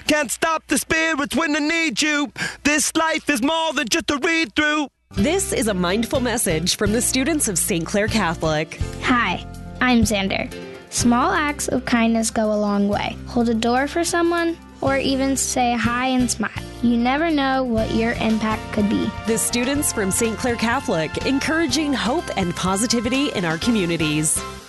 Can't stop the spirits when they need you. This life is more than just a read through. This is a mindful message from the students of St. Clair Catholic. Hi, I'm Xander. Small acts of kindness go a long way. Hold a door for someone, or even say hi and smile. You never know what your impact could be. The students from St. Clair Catholic, encouraging hope and positivity in our communities.